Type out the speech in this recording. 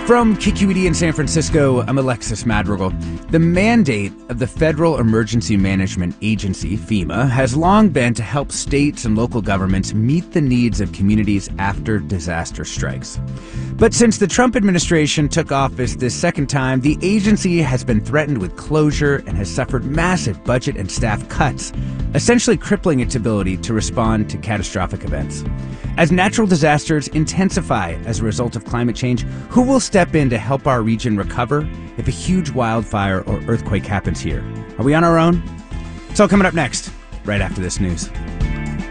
From KQED in San Francisco, I'm Alexis Madrigal. The mandate of the Federal Emergency Management Agency, FEMA, has long been to help states and local governments meet the needs of communities after disaster strikes. But since the Trump administration took office this second time, the agency has been threatened with closure and has suffered massive budget and staff cuts, essentially crippling its ability to respond to catastrophic events. As natural disasters intensify as a result of climate change, who will step in to help our region recover if a huge wildfire or earthquake happens here? Are we on our own? It's all coming up next, right after this news.